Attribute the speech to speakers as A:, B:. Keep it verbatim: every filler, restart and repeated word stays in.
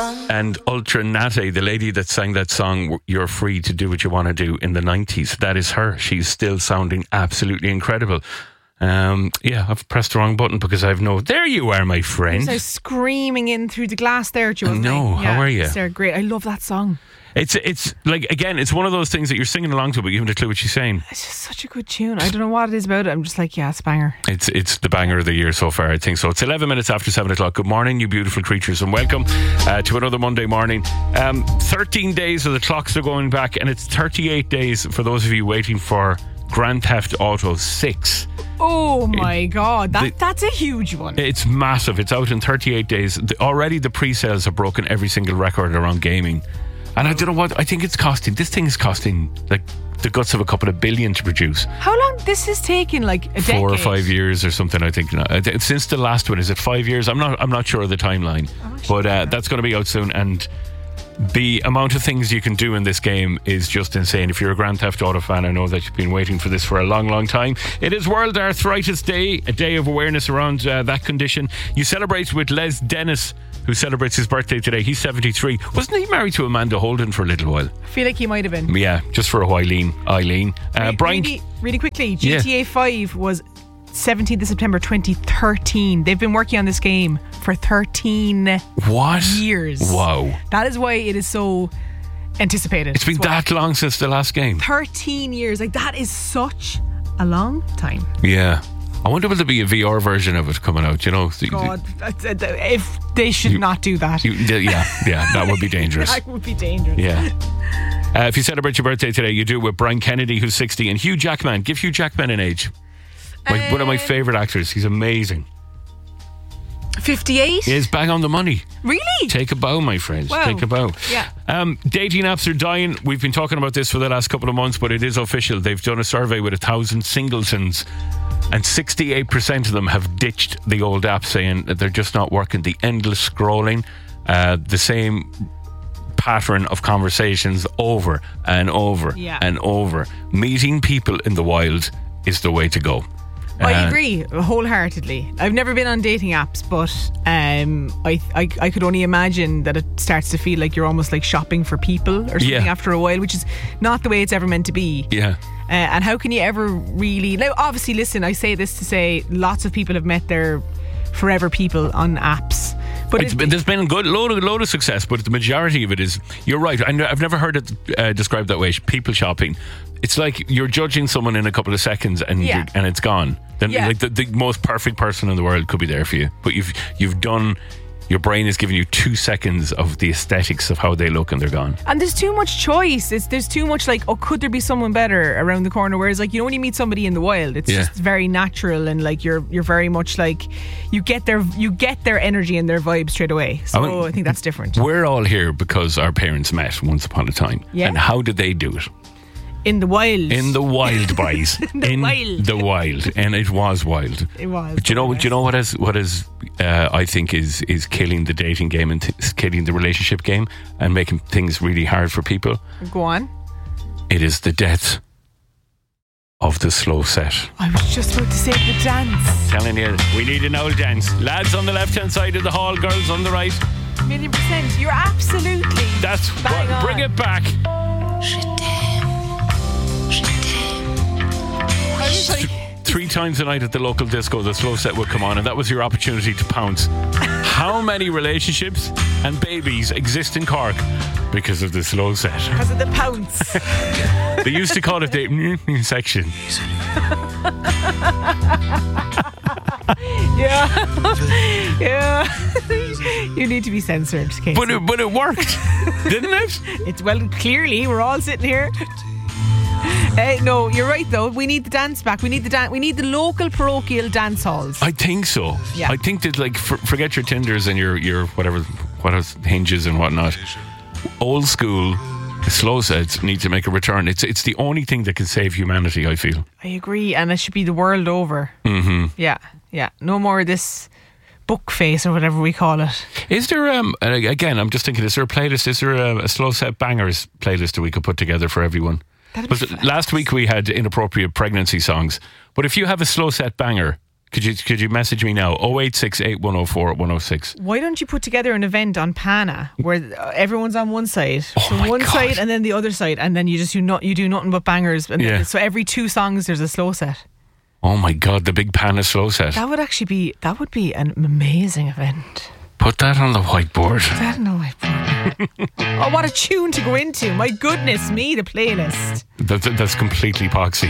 A: And Ultra Nate, the lady that sang that song, You're Free to Do What You Want to Do, in the nineties, that is her. She's still sounding absolutely incredible. Um, yeah, I've pressed the wrong button because I've no... There you are, my friend.
B: I was screaming in through the glass there, Joe.
A: No,
B: yeah,
A: how are you?
B: They're great. I love that song.
A: It's, it's like, again, it's one of those things that you're singing along to, but you haven't a clue what she's saying.
B: It's just such a good tune. I don't know what it is about it. I'm just like, yeah, it's a banger.
A: It's it's the banger of the year so far, I think so. It's eleven minutes after seven o'clock. Good morning, you beautiful creatures, and welcome uh, to another Monday morning. Um, thirteen days of the clocks are going back, and it's thirty-eight days for those of you waiting for Grand Theft Auto six.
B: Oh my it, God, that
A: the,
B: that's a huge one.
A: It's massive. It's out in thirty-eight days. The, already the pre-sales have broken every single record around gaming. And I don't know what, I think it's costing, this thing is costing like the guts of a couple of billion to produce.
B: How long? This has taken like a
A: Four
B: decade.
A: or five years or something, I think. Since the last one, is it five years? I'm not I'm not sure of the timeline. But uh, that's going to be out soon. And the amount of things you can do in this game is just insane. If you're a Grand Theft Auto fan, I know that you've been waiting for this for a long, long time. It is World Arthritis Day, a day of awareness around uh, that condition. You celebrate with Les Dennis, who celebrates his birthday today. He's seventy-three. Wasn't he married to Amanda Holden for a little while?
B: I feel like he might have been.
A: Yeah, just for a while, Eileen. Eileen. Uh,
B: Re-
A: Brian.
B: Really, really quickly, G T A
A: yeah.
B: five was seventeenth of September twenty thirteen. They've been working on this game for thirteen
A: what?
B: years.
A: Wow.
B: That is why it is so anticipated.
A: It's been that long since the last game.
B: thirteen years. Like, that is such a long time.
A: Yeah. I wonder will there be a V R version of it coming out, you know?
B: God, if they should
A: you,
B: not do that.
A: You, yeah, yeah, that would be dangerous.
B: That would be dangerous.
A: Yeah. Uh, if you celebrate your birthday today, you do with Brian Kennedy, who's sixty, and Hugh Jackman. Give Hugh Jackman an age. My, uh, one of my favourite actors. He's amazing.
B: fifty-eight?
A: He is bang on the money.
B: Really?
A: Take a bow, my friends.
B: Wow.
A: Take a bow.
B: Yeah.
A: Um, dating apps are dying. We've been talking about this for the last couple of months, but it is official. They've done a survey with a thousand singletons, and sixty-eight percent of them have ditched the old app, saying that they're just not working. The endless scrolling, uh, the same pattern of conversations over and over
B: yeah.
A: and over. Meeting people in the wild is the way to go.
B: I
A: uh,
B: agree wholeheartedly. I've never been on dating apps, but um, I, I I could only imagine that it starts to feel like you're almost like shopping for people or something
A: yeah.
B: after a while, which is not the way it's ever meant to be.
A: Yeah.
B: Uh, and how can you ever really... Now, obviously, listen, I say this to say lots of people have met their forever people on apps. But
A: it's, there's been a good load of, load of success, but the majority of it is, you're right, I I've never heard it uh, described that way, people shopping. It's like you're judging someone in a couple of seconds and
B: yeah.
A: you're, and it's gone. Then
B: yeah.
A: like the, the most perfect person in the world could be there for you, but you've you've done, your brain is giving you two seconds of the aesthetics of how they look and they're gone.
B: And there's too much choice. It's there's too much like, oh, could there be someone better around the corner? Whereas like, you know, when you meet somebody in the wild, it's yeah. just very natural, and like you're you're very much like you get their you get their energy and their vibe straight away. So I, mean, I think that's different.
A: We're all here because our parents met once upon a time.
B: Yeah.
A: And how did they do it?
B: In the wild.
A: In the wild, boys.
B: in the
A: in
B: wild.
A: the wild. And it was wild.
B: It was.
A: But do you know, do you know what is, what is uh, I think is, is killing the dating game and t- killing the relationship game and making things really hard for people?
B: Go on.
A: It is the death of the slow set.
B: I was just about to say the dance.
A: Telling you, we need an old dance. Lads on the left-hand side of the hall, girls on the right.
B: Million percent. You're absolutely
A: That's
B: bang
A: what, bring
B: on.
A: it back.
B: I was like,
A: Three times a night at the local disco, the slow set would come on, and that was your opportunity to pounce. How many relationships and babies exist in Cork because of the slow set?
B: Because of the pounce.
A: They used to call it the mm, section.
B: yeah, yeah. You need to be censored, Casey.
A: But it, but it worked, didn't it?
B: It's well, clearly we're all sitting here. Uh, no, you're right though. We need the dance back. We need the dan- We need the local parochial dance halls.
A: I think so.
B: Yeah.
A: I think that like for, forget your Tinders and your your whatever what else, hinges and whatnot. Old school slow sets need to make a return. It's it's the only thing that can save humanity, I feel.
B: I agree, and it should be the world over.
A: Mm-hmm.
B: Yeah, yeah. No more of this book face or whatever we call it.
A: Is there um again? I'm just thinking. Is there a playlist? Is there a, a slow set bangers playlist that we could put together for everyone? But last week we had inappropriate pregnancy songs. But if you have a slow set banger Could you could you message me now? oh eight six eight one oh four one oh six.
B: Why don't you put together an event on Pana where everyone's on one side,
A: oh
B: so one
A: God.
B: side and then the other side, and then you just do not you do nothing but bangers. And
A: yeah.
B: So every two songs there's a slow set.
A: Oh my God, the big Pana slow set.
B: That would actually be that would be an amazing event.
A: Put that on the whiteboard.
B: Put that on the whiteboard. Oh, what a tune to go into! My goodness me, the playlist.
A: That's that's completely poxy.